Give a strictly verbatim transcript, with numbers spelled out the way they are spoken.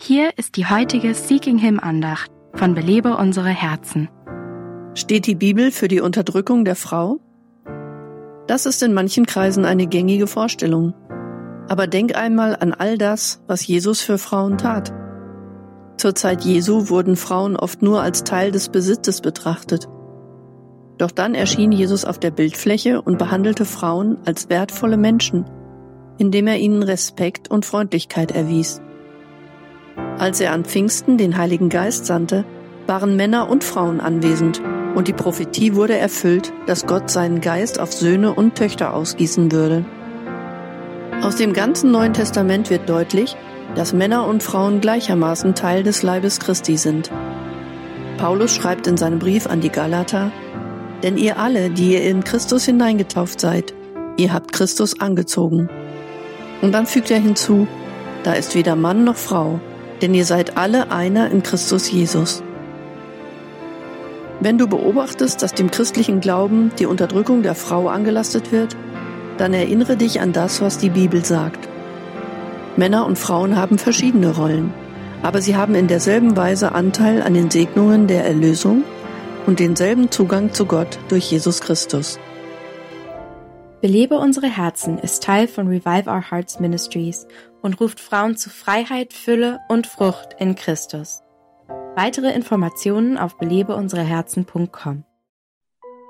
Hier ist die heutige Seeking Him Andacht von Belebe unsere Herzen. Steht die Bibel für die Unterdrückung der Frau? Das ist in manchen Kreisen eine gängige Vorstellung. Aber denk einmal an all das, was Jesus für Frauen tat. Zur Zeit Jesu wurden Frauen oft nur als Teil des Besitzes betrachtet. Doch dann erschien Jesus auf der Bildfläche und behandelte Frauen als wertvolle Menschen, indem er ihnen Respekt und Freundlichkeit erwies. Als er an Pfingsten den Heiligen Geist sandte, waren Männer und Frauen anwesend und die Prophetie wurde erfüllt, dass Gott seinen Geist auf Söhne und Töchter ausgießen würde. Aus dem ganzen Neuen Testament wird deutlich, dass Männer und Frauen gleichermaßen Teil des Leibes Christi sind. Paulus schreibt in seinem Brief an die Galater: Denn ihr alle, die ihr in Christus hineingetauft seid, ihr habt Christus angezogen. Und dann fügt er hinzu: Da ist weder Mann noch Frau, denn ihr seid alle einer in Christus Jesus. Wenn du beobachtest, dass dem christlichen Glauben die Unterdrückung der Frau angelastet wird, dann erinnere dich an das, was die Bibel sagt. Männer und Frauen haben verschiedene Rollen, aber sie haben in derselben Weise Anteil an den Segnungen der Erlösung und denselben Zugang zu Gott durch Jesus Christus. Belebe unsere Herzen ist Teil von Revive Our Hearts Ministries und ruft Frauen zu Freiheit, Fülle und Frucht in Christus. Weitere Informationen auf belebe unsere herzen punkt com.